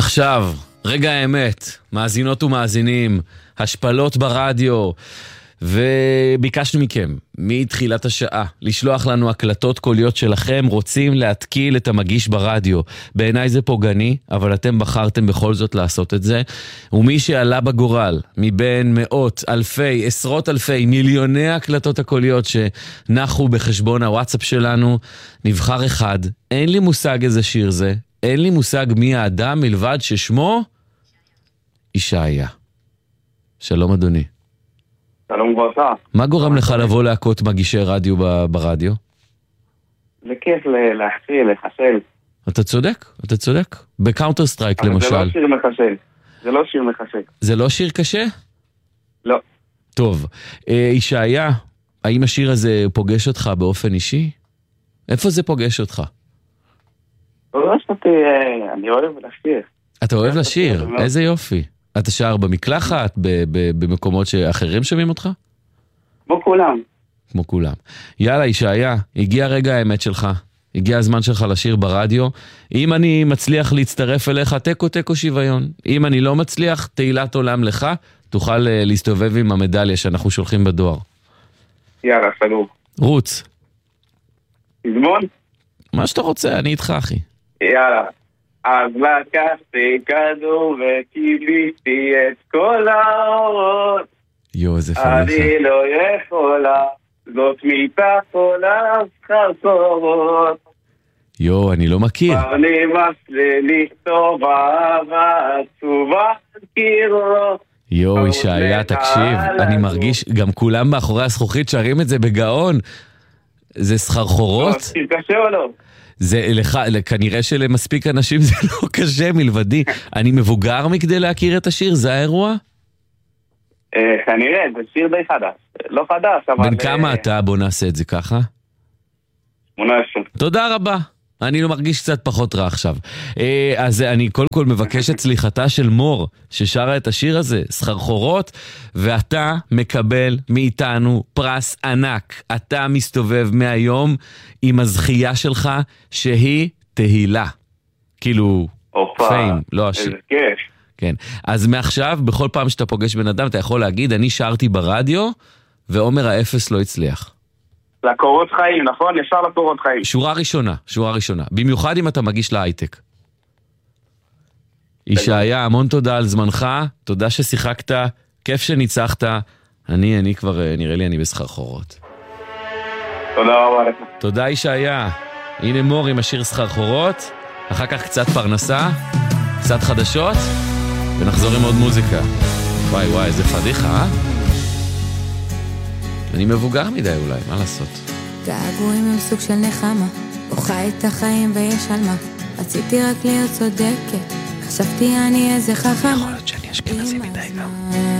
ועכשיו, רגע האמת, מאזינות ומאזינים, השפלות ברדיו, וביקשנו מכם, מתחילת השעה, לשלוח לנו הקלטות קוליות שלכם, רוצים להתקיל את המגיש ברדיו. בעיניי זה פוגעני, אבל אתם בחרתם בכל זאת לעשות את זה, ומי שעלה בגורל, מבין מאות, אלפי, עשרות אלפי, מיליוני הקלטות הקוליות שנחו בחשבון הוואטסאפ שלנו, נבחר אחד, אין לי מושג איזה שיר זה, אין לי מושג מי האדם מלבד ששמו ישעיה. שלום אדוני. שלום וברכה. מה גורם לך לבוא להקות מגישי רדיו ברדיו? זה כיף להחציר, לחשל. אתה צודק, אתה צודק. בקאונטר סטרייק למשל. אבל זה לא שיר מחשל. זה לא שיר מחשל. זה לא שיר קשה? לא. טוב. ישעיה, האם השיר הזה פוגש אותך באופן אישי? איפה זה פוגש אותך? אני אוהב לשיר. אתה אוהב לשיר? איזה יופי. אתה שר במקלחת, במקומות שאחרים שומעים אותך? כמו כולם. כמו כולם. יאללה, ישעיה, הגיע רגע האמת שלך. הגיע הזמן שלך לשיר ברדיו. אם אני מצליח להצטרף אליך, תיקו שוויון. אם אני לא מצליח, תהילת עולם לך, תוכל להסתובב עם המדליה שאנחנו שולחים בדואר. יאללה, סגור. רוץ. תזמון? מה שאתה רוצה, אני איתך, אחי. יאללה. אז לקחתי כדור וקיביתי את כל האורות. איזה פריחה. אני לא יכולה, זאת מיטה חולה סחרחורות. אני לא מכיר. אני מסלי לכתוב אהבה עצובה קירות. ישעיה, תקשיב, אני מרגיש, גם כולם מאחורי הזכוכית שרים את זה בגאון. זה סחרחורות? שיר קשה או לא? זה לך, כנראה שלמספיק אנשים זה לא קשה מלבדי. אני מבוגר מכדי להכיר את השיר, זה האירוע? כנראה, זה שיר די חדש. לא חדש, אבל... בן כמה אתה? בוא נעשה את זה ככה. 18. תודה רבה. אני לא מרגיש קצת פחות רע עכשיו. אז אני קודם כל מבקש את סליחתה של מור, ששרה את השיר הזה, סחרחורות, ואתה מקבל מאיתנו פרס ענק. אתה מסתובב מהיום עם הזכייה שלך, שהיא תהילה. כאילו, פיים, לא השיר. איזה כיף. כן. אז מעכשיו, בכל פעם שאתה פוגש בן אדם, אתה יכול להגיד, אני שרתי ברדיו, ועומר האפס לא הצליח. לקורות חיים, נכון? ישר לקורות חיים. שורה ראשונה. במיוחד אם אתה מגיש להייטק. ישעיה, המון תודה על זמנך, תודה ששיחקת, כיף שניצחת. אני כבר, נראה לי אני בסחרחורות. תודה רבה לך. תודה ישעיה. הנה מור עם השיר סחרחורות, אחר כך קצת פרנסה, קצת חדשות, ונחזור עם עוד מוזיקה. וואי, איזה פדיחה, אה? אני מבוגר מדי אולי, מה לעשות? געגועים הם סוג של נחמה, בוכה את החיים ויש על מה. רציתי רק להיות צודקת, חשבתי אני איזה חכמה. יכול להיות שאני אשכנזי מדי גם.